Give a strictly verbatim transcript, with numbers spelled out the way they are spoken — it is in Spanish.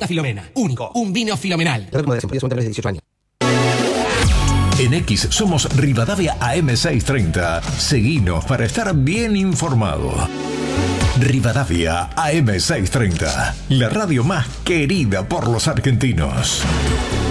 Santa Filomena. Único. Un vino filomenal. dieciocho años. En X somos Rivadavia A M seiscientos treinta. Seguinos para estar bien informado. Rivadavia A M seiscientos treinta, la radio más querida por los argentinos.